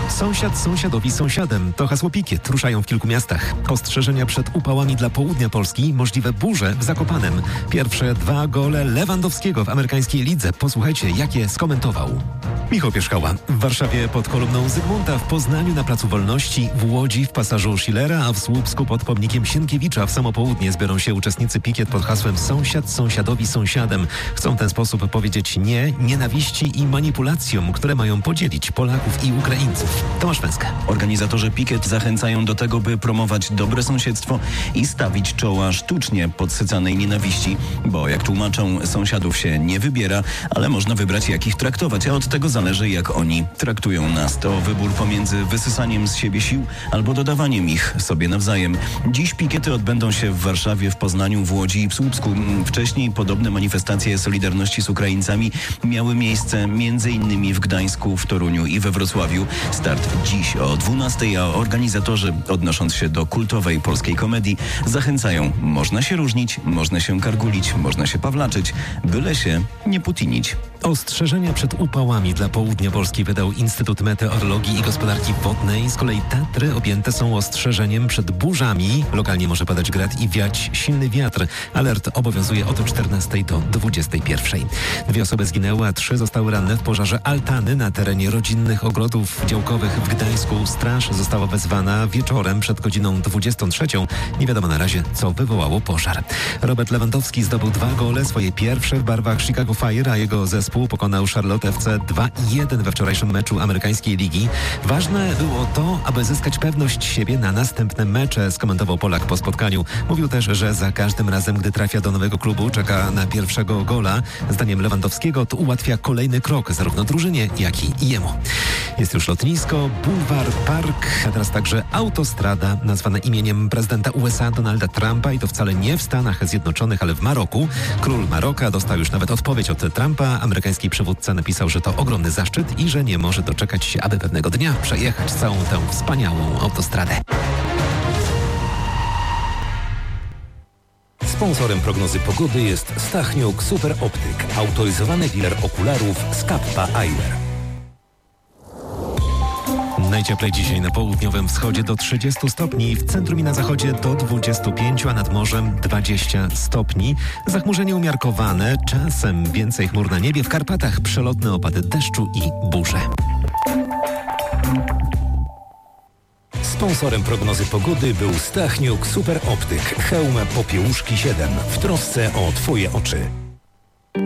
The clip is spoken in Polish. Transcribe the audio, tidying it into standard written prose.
Sąsiad sąsiadowi sąsiadem. To hasło pikiet ruszają w kilku miastach. Ostrzeżenia przed upałami dla południa Polski, możliwe burze w Zakopanem. Pierwsze 2 gole Lewandowskiego w amerykańskiej lidze. Posłuchajcie, jak je skomentował. Michał Pierzchała. W Warszawie pod kolumną Zygmunta, w Poznaniu na Placu Wolności, w Łodzi w pasażu Schillera, a w Słupsku pod pomnikiem Sienkiewicza w samo południe zbiorą się uczestnicy pikiet pod hasłem Sąsiad sąsiadowi sąsiadem. Chcą w ten sposób powiedzieć nie nienawiści i manipulacjom, które mają podzielić Polaków i Ukraińców. Tomasz Węska. Organizatorzy pikiet zachęcają do tego, by promować dobre sąsiedztwo i stawić czoła sztucznie podsycanej nienawiści, bo jak tłumaczą, sąsiadów się nie wybiera, ale można wybrać, jak ich traktować, a od tego zależy, jak oni traktują nas. To wybór pomiędzy wysysaniem z siebie sił albo dodawaniem ich sobie nawzajem. Dziś pikiety odbędą się w Warszawie, w Poznaniu, w Łodzi i w Słupsku. Wcześniej podobne manifestacje solidarności z Ukraińcami miały miejsce m.in. w Gdańsku, w Toruniu i we Wrocławiu. Start dziś o 12:00, a organizatorzy, odnosząc się do kultowej polskiej komedii, zachęcają: można się różnić, można się kargulić, można się pawlaczyć, byle się nie putinić. Ostrzeżenia przed upałami dla południa Polski wydał Instytut Meteorologii i Gospodarki Wodnej. Z kolei Tatry objęte są ostrzeżeniem przed burzami. Lokalnie może padać grad i wiać silny wiatr. Alert obowiązuje od 14:00 do 21:00. 2 osoby zginęły, a 3 zostały ranne w pożarze altany na terenie rodzinnych ogrodów działkowych w Gdańsku. Straż została wezwana wieczorem przed godziną 23:00. Nie wiadomo na razie, co wywołało pożar. Robert Lewandowski zdobył 2 gole, swoje pierwsze w barwach Chicago Fire, a jego zespół pokonał Charlotte FC 2-1 we wczorajszym meczu amerykańskiej ligi. Ważne było to, aby zyskać pewność siebie na następne mecze, skomentował Polak po spotkaniu. Mówił też, że za każdym razem, gdy trafia do nowego klubu, czeka na pierwszego gola. Zdaniem Lewandowskiego to ułatwia kolejny krok zarówno drużynie, jak i jemu. Jest już lotnisko, bulwar, park, a teraz także autostrada nazwana imieniem prezydenta USA Donalda Trumpa i to wcale nie w Stanach Zjednoczonych, ale w Maroku. Król Maroka dostał już nawet odpowiedź od Trumpa. Amerykański przywódca napisał, że to ogromny zaszczyt i że nie może doczekać się, aby pewnego dnia przejechać całą tę wspaniałą autostradę. Sponsorem prognozy pogody jest Stachniuk Super Optyk, autoryzowany dealer okularów z Kappa Eyewear. Najcieplej dzisiaj na południowym wschodzie do 30 stopni, w centrum i na zachodzie do 25, a nad morzem 20 stopni. Zachmurzenie umiarkowane, czasem więcej chmur na niebie, w Karpatach przelotne opady deszczu i burze. Sponsorem prognozy pogody był Stachniuk Super Optyk, hełm Popiełuszki 7 w trosce o Twoje oczy.